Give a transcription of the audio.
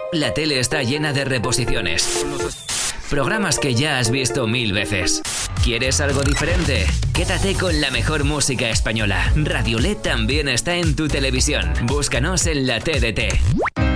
La tele está llena de reposiciones. Programas que ya has visto 1000 veces. ¿Quieres algo diferente? Quédate con la mejor música española. Radio LED también está en tu televisión. Búscanos en la TDT.